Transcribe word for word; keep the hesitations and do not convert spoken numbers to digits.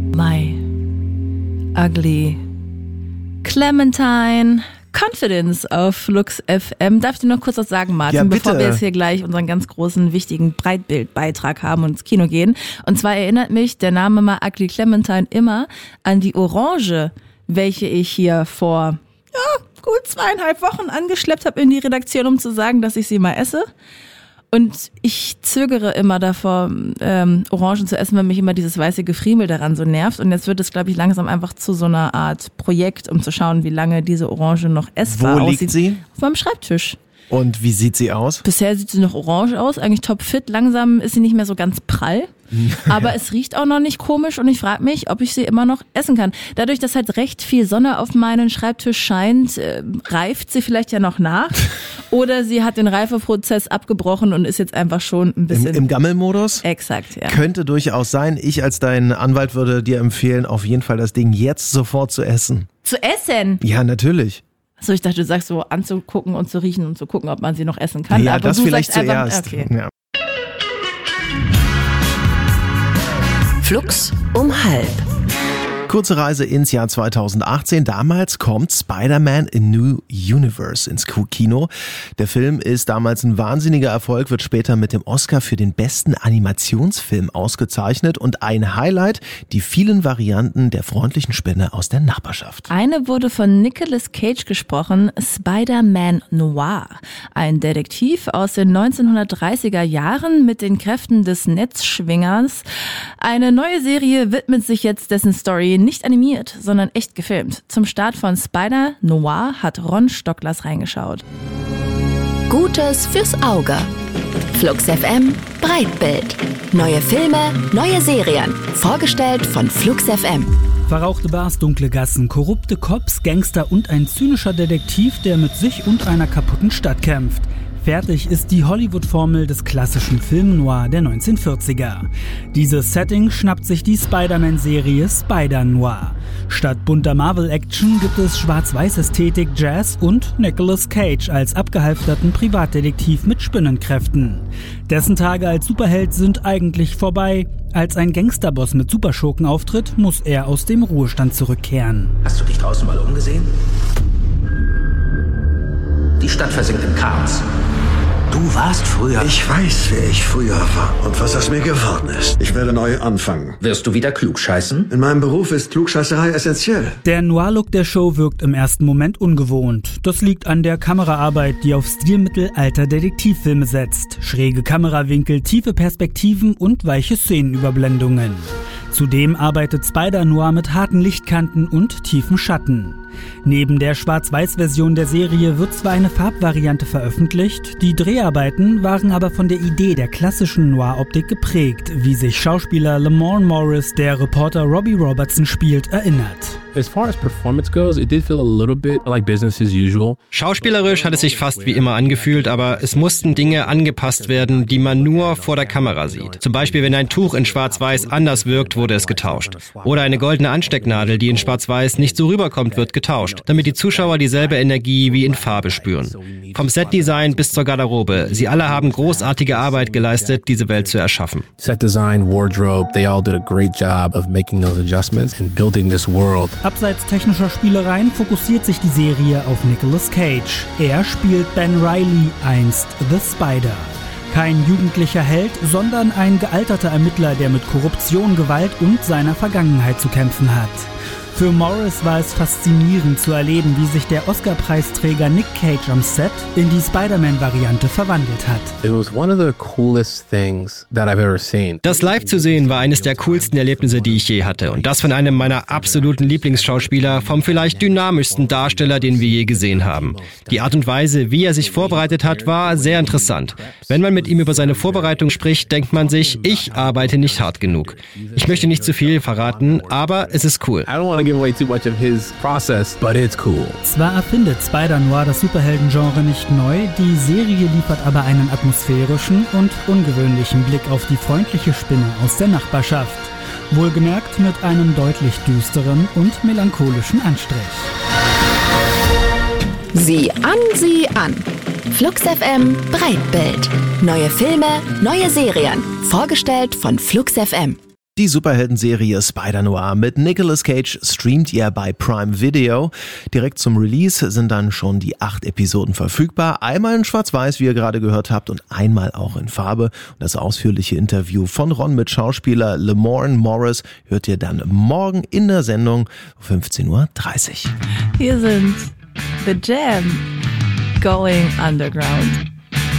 My Ugly Clementine. Confidence auf Flux F M. Darf ich dir noch kurz was sagen, Martin, ja, bevor wir jetzt hier gleich unseren ganz großen, wichtigen Breitbildbeitrag haben und ins Kino gehen? Und zwar erinnert mich der Name My Ugly Clementine immer an die Orange, welche ich hier vor ja, gut zweieinhalb Wochen angeschleppt habe in die Redaktion, um zu sagen, dass ich sie mal esse. Und ich zögere immer davor, ähm, Orangen zu essen, weil mich immer dieses weiße Gefriemel daran so nervt. Und jetzt wird es, glaube ich, langsam einfach zu so einer Art Projekt, um zu schauen, wie lange diese Orange noch essbar Wo aussieht. liegt sie? Auf meinem Schreibtisch. Und wie sieht sie aus? Bisher sieht sie noch orange aus, eigentlich topfit. Langsam ist sie nicht mehr so ganz prall. Aber es riecht auch noch nicht komisch und ich frage mich, ob ich sie immer noch essen kann. Dadurch, dass halt recht viel Sonne auf meinen Schreibtisch scheint, äh, reift sie vielleicht ja noch nach. Oder sie hat den Reifeprozess abgebrochen und ist jetzt einfach schon ein bisschen... Im, im Gammelmodus? Exakt, ja. Könnte durchaus sein. Ich als dein Anwalt würde dir empfehlen, auf jeden Fall das Ding jetzt sofort zu essen. Zu essen? Ja, natürlich. So, ich dachte, du sagst so anzugucken und zu riechen und zu gucken, ob man sie noch essen kann. Ja, aber das du vielleicht sagst einfach, zuerst. okay. Ja. Flux um halb. Kurze Reise ins Jahr zweitausendachtzehn. Damals kommt Spider-Man A New Universe ins Kino. Der Film ist damals ein wahnsinniger Erfolg, wird später mit dem Oscar für den besten Animationsfilm ausgezeichnet. Und ein Highlight, die vielen Varianten der freundlichen Spinne aus der Nachbarschaft. Eine wurde von Nicolas Cage gesprochen, Spider-Man Noir. Ein Detektiv aus den neunzehnhundertdreißiger Jahren mit den Kräften des Netzschwingers. Eine neue Serie widmet sich jetzt dessen Story nicht animiert, sondern echt gefilmt. Zum Start von Spider Noir hat Ron Stocklers reingeschaut. Gutes fürs Auge. Flux F M Breitbild. Neue Filme, neue Serien. Vorgestellt von Flux F M. Verrauchte Bars, dunkle Gassen, korrupte Cops, Gangster und ein zynischer Detektiv, der mit sich und einer kaputten Stadt kämpft. Fertig ist die Hollywood-Formel des klassischen Film Noir der neunzehnhundertvierziger. Dieses Setting schnappt sich die Spider-Man-Serie Spider-Noir. Statt bunter Marvel-Action gibt es Schwarz-Weiß-Ästhetik, Jazz und Nicolas Cage als abgehalfterten Privatdetektiv mit Spinnenkräften. Dessen Tage als Superheld sind eigentlich vorbei. Als ein Gangsterboss mit Superschurken auftritt, muss er aus dem Ruhestand zurückkehren. Hast du dich draußen mal umgesehen? Die Stadt versinkt im Chaos. Du warst früher... Ich weiß, wer ich früher war und was aus mir geworden ist. Ich werde neu anfangen. Wirst du wieder klugscheißen? In meinem Beruf ist Klugscheißerei essentiell. Der Noir-Look der Show wirkt im ersten Moment ungewohnt. Das liegt an der Kameraarbeit, die auf Stilmittel alter Detektivfilme setzt. Schräge Kamerawinkel, tiefe Perspektiven und weiche Szenenüberblendungen. Zudem arbeitet Spider-Noir mit harten Lichtkanten und tiefen Schatten. Neben der Schwarz-Weiß-Version der Serie wird zwar eine Farbvariante veröffentlicht, die Dreharbeiten waren aber von der Idee der klassischen Noir-Optik geprägt, wie sich Schauspieler Lamorne Morris, der Reporter Robbie Robertson spielt, erinnert. As far as performance goes, it did feel a little bit like business as usual. Schauspielerisch hat es sich fast wie immer angefühlt, aber es mussten Dinge angepasst werden, die man nur vor der Kamera sieht. Zum Beispiel, wenn ein Tuch in Schwarz-Weiß anders wirkt, wurde es getauscht. Oder eine goldene Anstecknadel, die in Schwarz-Weiß nicht so rüberkommt, wird getauscht, damit die Zuschauer dieselbe Energie wie in Farbe spüren. Vom Setdesign bis zur Garderobe, sie alle haben großartige Arbeit geleistet, diese Welt zu erschaffen. Set design, wardrobe, they all did a great job of making those adjustments and building this world. Abseits technischer Spielereien fokussiert sich die Serie auf Nicolas Cage. Er spielt Ben Reilly, einst The Spider. Kein jugendlicher Held, sondern ein gealterter Ermittler, der mit Korruption, Gewalt und seiner Vergangenheit zu kämpfen hat. Für Morris war es faszinierend zu erleben, wie sich der Oscar-Preisträger Nick Cage am Set in die Spider-Man-Variante verwandelt hat. It was one of the coolest things that I've ever seen. Das live zu sehen war eines der coolsten Erlebnisse, die ich je hatte. Und das von einem meiner absoluten Lieblingsschauspieler, vom vielleicht dynamischsten Darsteller, den wir je gesehen haben. Die Art und Weise, wie er sich vorbereitet hat, war sehr interessant. Wenn man mit ihm über seine Vorbereitung spricht, denkt man sich, ich arbeite nicht hart genug. Ich möchte nicht zu viel verraten, aber es ist cool. I don't want to give away too much of his process, but it's cool. Zwar erfindet Spider-Noir das Superheldengenre nicht neu, die Serie liefert aber einen atmosphärischen und ungewöhnlichen Blick auf die freundliche Spinne aus der Nachbarschaft. Wohlgemerkt mit einem deutlich düsteren und melancholischen Anstrich. Sieh an, sieh an. Flux F M Breitbild. Neue Filme, neue Serien. Vorgestellt von Flux F M. Die Superheldenserie Spider-Noir mit Nicolas Cage streamt ihr bei Prime Video. Direkt zum Release sind dann schon die acht Episoden verfügbar. Einmal in Schwarz-Weiß, wie ihr gerade gehört habt, und einmal auch in Farbe. Und das ausführliche Interview von Ron mit Schauspieler Lamorne Morris hört ihr dann morgen in der Sendung fünfzehn Uhr dreißig. Hier sind The Jam, Going Underground.